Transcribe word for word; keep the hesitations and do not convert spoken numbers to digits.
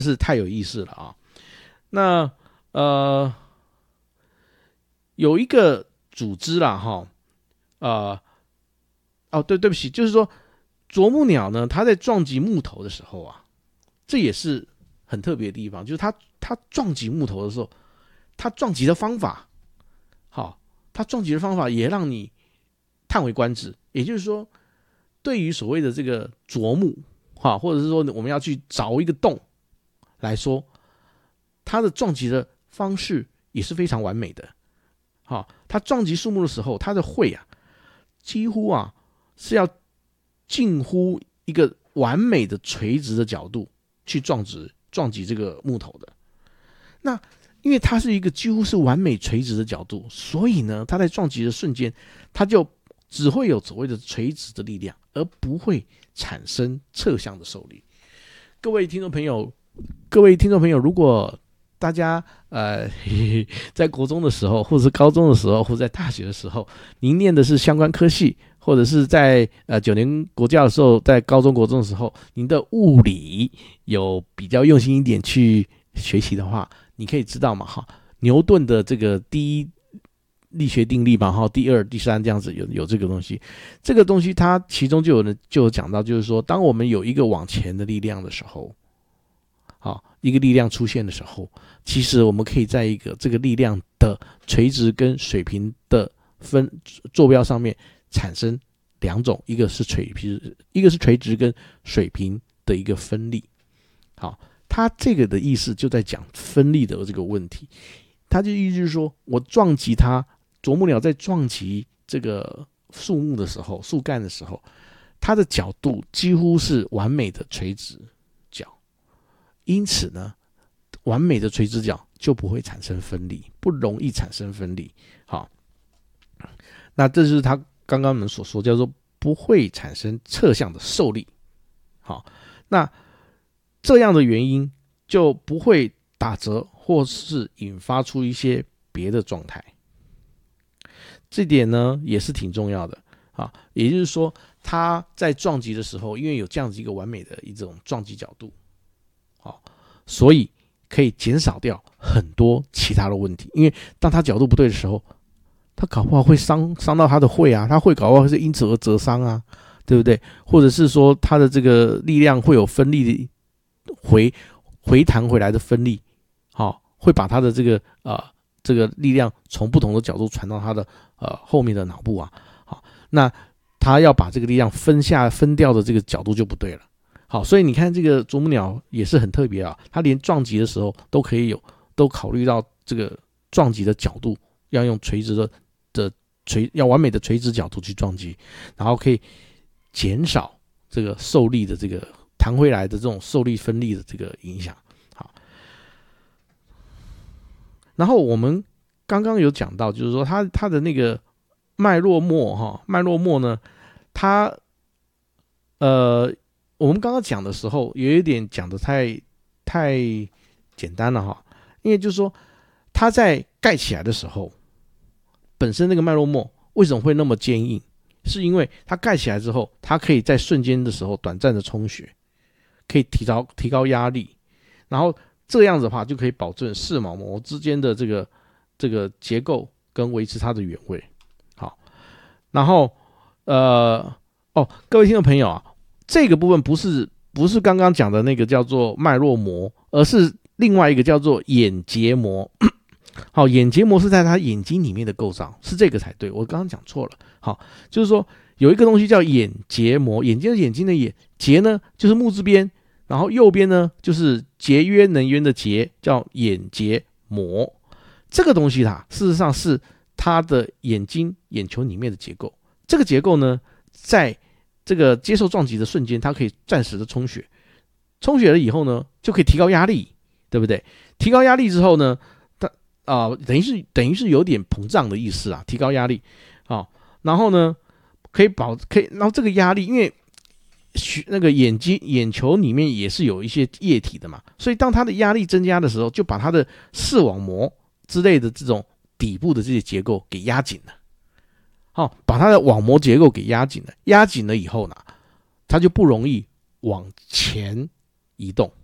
是太有意思了啊。那呃，有一个组织啦，哈，呃，哦，对，对不起，就是说啄木鸟呢，它在撞击木头的时候啊，这也是很特别的地方，就是它它撞击木头的时候，它撞击的方法，好，它撞击的方法也让你叹为观止。也就是说，对于所谓的这个啄木，哈，或者是说我们要去凿一个洞来说，它的撞击的方式也是非常完美的。好，它撞击树木的时候，它的喙啊，几乎啊是要近乎一个完美的垂直的角度去撞击撞击这个木头的。那因为它是一个几乎是完美垂直的角度，所以呢，它在撞击的瞬间，它就只会有所谓的垂直的力量，而不会产生侧向的受力。各位听众朋友，各位听众朋友，如果大家呃嘿嘿在国中的时候，或者是高中的时候，或者在大学的时候，您念的是相关科系，或者是在呃九年国教的时候，在高中国中的时候，您的物理有比较用心一点去学习的话，你可以知道嘛哈，牛顿的这个第一力学定律嘛哈，第二、第三这样子有有这个东西，这个东西它其中就有人就有讲到，就是说，当我们有一个往前的力量的时候，好，一个力量出现的时候，其实我们可以在一个这个力量的垂直跟水平的分坐标上面产生两种，一个是垂直，一个是垂直跟水平的一个分力。好，它这个的意思就在讲分力的这个问题。它就意思就是说，我撞击它，啄木鸟在撞击这个树木的时候，树干的时候，它的角度几乎是完美的垂直角。因此呢，完美的垂直角就不会产生分力，不容易产生分力。好，那这就是他刚刚我们所说叫做不会产生侧向的受力。好，那这样的原因就不会打折或是引发出一些别的状态。这点呢也是挺重要的。啊，也就是说，他在撞击的时候，因为有这样子一个完美的一种撞击角度，好，所以可以减少掉很多其他的问题。因为当他角度不对的时候，他搞不好会伤伤到他的喙啊，他会搞不好会是因此而折伤啊，对不对？或者是说他的这个力量会有分力的回回弹回来的分力，好，会把他的这个呃这个力量从不同的角度传到他的呃后面的脑部啊，好，那他要把这个力量分下分掉的这个角度就不对了。好，所以你看这个啄木鸟也是很特别啊，它连撞击的时候都可以有，都考虑到这个撞击的角度要用垂直的的垂，要完美的垂直角度去撞击，然后可以减少这个受力的这个弹回来的这种受力分力的这个影响。好，然后我们刚刚有讲到，就是说它它的那个脉络膜哈，脉络膜呢，它呃。我们刚刚讲的时候，有一点讲的太太简单了哈，因为就是说，它在盖起来的时候，本身那个脉络膜为什么会那么坚硬？是因为它盖起来之后，它可以在瞬间的时候短暂的充血，可以提高提高压力，然后这样子的话就可以保证视网膜之间的这个这个结构跟维持它的原位。好，然后呃哦，各位听众朋友啊。这个部分不是不是刚刚讲的那个叫做脉络膜，而是另外一个叫做眼结膜。好，眼结膜是在他眼睛里面的构造，是这个才对，我刚刚讲错了。好，就是说有一个东西叫眼结膜，眼睛是眼睛的眼，结呢就是木字边，然后右边呢就是节约能源的节，叫眼结膜。这个东西它事实上是它的眼睛眼球里面的结构。这个结构呢，在这个接受撞击的瞬间，它可以暂时的充血，充血了以后呢，就可以提高压力，对不对？提高压力之后呢，它啊、呃、等于是等于是有点膨胀的意思啊，提高压力啊、哦，然后呢，可以保可以，然后这个压力，因为那个眼睛眼球里面也是有一些液体的嘛，所以当它的压力增加的时候，就把它的视网膜之类的这种底部的这些结构给压紧了。好、哦，把它的网膜结构给压紧了，压紧了以后呢，它就不容易往前移动。